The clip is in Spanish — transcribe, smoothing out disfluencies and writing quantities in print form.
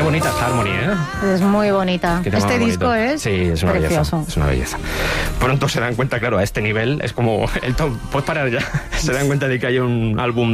bonita esta Harmony, ¿eh? Es muy bonita. Este disco es sí, es una precioso. belleza. Es una belleza. Pronto se dan cuenta, claro, a este nivel es como el top. Puedes parar ya. Se dan cuenta de que hay un álbum